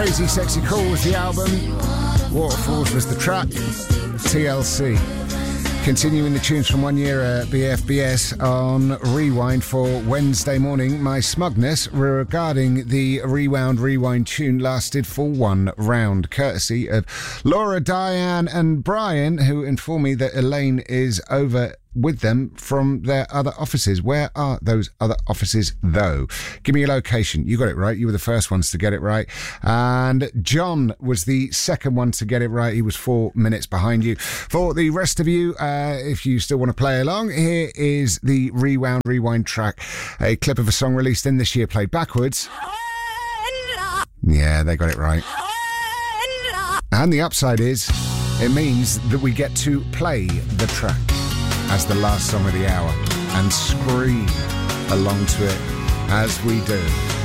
Crazy Sexy Cool was the album. Waterfalls was the track. TLC. Continuing the tunes from 1 year at BFBS on Rewind for Wednesday morning. My smugness regarding the Rewind tune lasted for one round, courtesy of Laura, Diane and Brian, who informed me that Elaine is over with them from their other offices. Where are those other offices, though? Give me a location. You got it right. You were the first ones to get it right. And John was the second one to get it right. He was 4 minutes behind you. For the rest of you, if you still want to play along, here is the Rewind track, a clip of a song released in this year, played backwards. Yeah, they got it right. And the upside is, it means that we get to play the track as the last song of the hour and scream along to it as we do.